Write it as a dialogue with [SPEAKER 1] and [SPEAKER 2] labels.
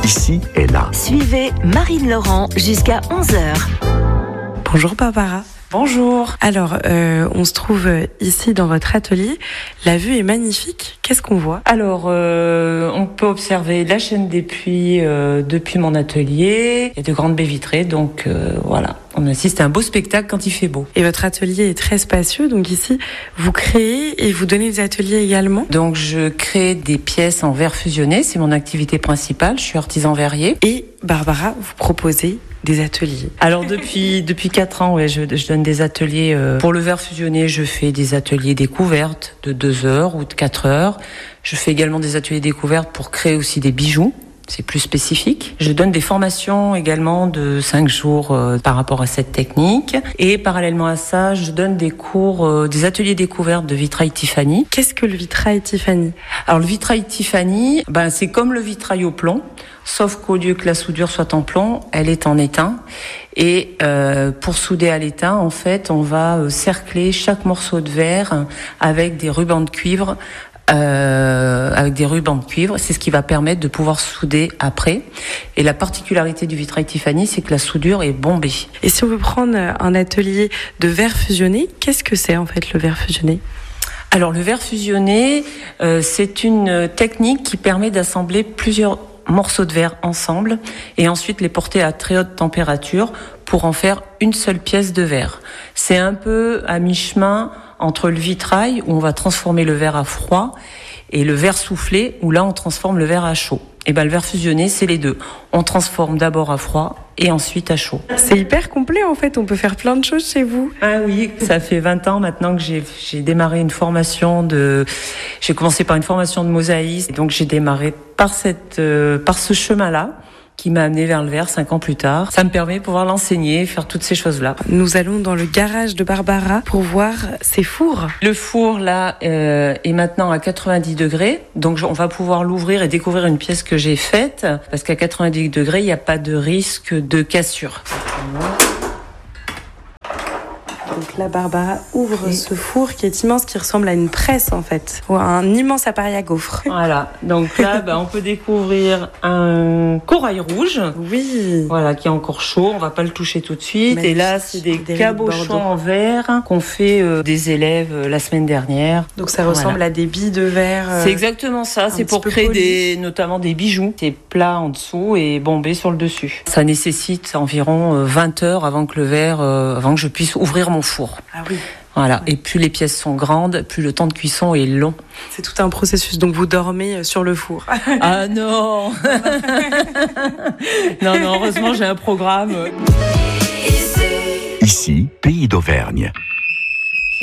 [SPEAKER 1] Ici et là.
[SPEAKER 2] Suivez Marine Laurent jusqu'à 11h.
[SPEAKER 3] Bonjour Barbara.
[SPEAKER 4] Bonjour.
[SPEAKER 3] Alors, on se trouve ici dans votre atelier. La vue est magnifique. Qu'est-ce qu'on voit ?
[SPEAKER 4] Alors, on peut observer la chaîne des puits depuis mon atelier. Il y a de grandes baies vitrées, donc voilà. On assiste à un beau spectacle quand il fait beau.
[SPEAKER 3] Et votre atelier est très spacieux, donc ici, vous créez et vous donnez des ateliers également ?
[SPEAKER 4] Donc, je crée des pièces en verre fusionné. C'est mon activité principale. Je suis artisan verrier.
[SPEAKER 3] Et Barbara, vous proposez des ateliers.
[SPEAKER 4] Alors depuis 4 ans, ouais, je donne des ateliers. Pour le verre fusionné, je fais des ateliers découvertes de 2 heures ou de 4 heures. Je fais également des ateliers découvertes pour créer aussi des bijoux. C'est plus spécifique. Je donne des formations également de 5 jours par rapport à cette technique. Et parallèlement à ça, je donne des cours, des ateliers découvertes de vitrail Tiffany.
[SPEAKER 3] Qu'est-ce que le vitrail Tiffany ?
[SPEAKER 4] Alors le vitrail Tiffany, c'est comme le vitrail au plomb, sauf qu'au lieu que la soudure soit en plomb, elle est en étain. Et pour souder à l'étain, en fait, on va cercler chaque morceau de verre avec des rubans de cuivre. C'est ce qui va permettre de pouvoir souder après. Et la particularité du vitrail Tiffany, c'est que la soudure est bombée.
[SPEAKER 3] Et si on veut prendre un atelier de verre fusionné, qu'est-ce que c'est en fait le verre fusionné ?
[SPEAKER 4] Alors le verre fusionné, c'est une technique qui permet d'assembler plusieurs morceaux de verre ensemble et ensuite les porter à très haute température pour en faire une seule pièce de verre. C'est un peu à mi-chemin entre le vitrail où on va transformer le verre à froid et le verre soufflé où là on transforme le verre à chaud. Et le verre fusionné, c'est les deux. On transforme d'abord à froid et ensuite à chaud.
[SPEAKER 3] C'est hyper complet en fait, on peut faire plein de choses chez vous.
[SPEAKER 4] Ah oui, ça fait 20 ans maintenant que j'ai démarré une formation j'ai commencé par une formation de mosaïste, donc j'ai démarré par ce chemin-là qui m'a amené vers le verre 5 ans plus tard. Ça me permet de pouvoir l'enseigner, faire toutes ces choses-là.
[SPEAKER 3] Nous allons dans le garage de Barbara pour voir ses fours.
[SPEAKER 4] Le four, là, est maintenant à 90 degrés. Donc, on va pouvoir l'ouvrir et découvrir une pièce que j'ai faite. Parce qu'à 90 degrés, il n'y a pas de risque de cassure.
[SPEAKER 3] Donc là, Barbara ouvre ce four qui est immense, qui ressemble à une presse en fait, ou à un immense appareil à gaufres.
[SPEAKER 4] Voilà, donc là, on peut découvrir un corail rouge.
[SPEAKER 3] Oui.
[SPEAKER 4] Voilà, qui est encore chaud, on va pas le toucher tout de suite.
[SPEAKER 3] Magnifique.
[SPEAKER 4] Et là, c'est des cabochons en verre qu'on fait des élèves la semaine dernière.
[SPEAKER 3] Donc ça ressemble à des billes de verre.
[SPEAKER 4] C'est exactement ça, c'est pour créer notamment des bijoux. C'est plat en dessous et bombé sur le dessus. Ça nécessite environ 20 heures avant que je puisse ouvrir mon four.
[SPEAKER 3] Ah oui.
[SPEAKER 4] Voilà. Et plus les pièces sont grandes, plus le temps de cuisson est long.
[SPEAKER 3] C'est tout un processus. Donc vous dormez sur le four.
[SPEAKER 4] Ah non. Non, heureusement j'ai un programme.
[SPEAKER 1] Ici, Pays d'Auvergne.